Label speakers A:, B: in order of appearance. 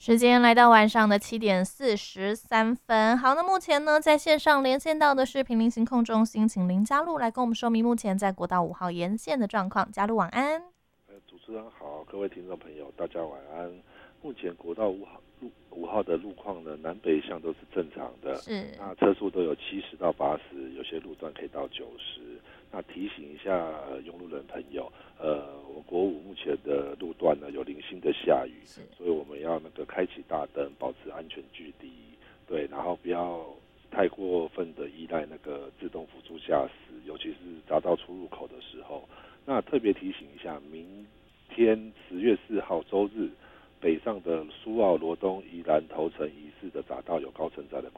A: 时间来到晚上的7:43。好，那目前呢，在线上连线到的是坪林行控中心，请林佳璐来跟我们说明目前在国道5号沿线的状况。佳璐晚安。
B: 主持人好，各位听众朋友，大家晚安。目前国道五号的路况呢，南北向都是正常的，
A: 是，
B: 那车速都有70到80，有些路段可以到90。那提醒一下用路人朋友，我们国五目前的路段呢有零星的下雨，所以我们要开启大灯，保持安全距离，对，然后不要太过分的依赖自动辅助驾驶，尤其是匝道出入口的时候。那特别提醒一下，明天10月4号周日，北上的苏澳、罗东、宜兰、头城、宜市的匝道有高承载的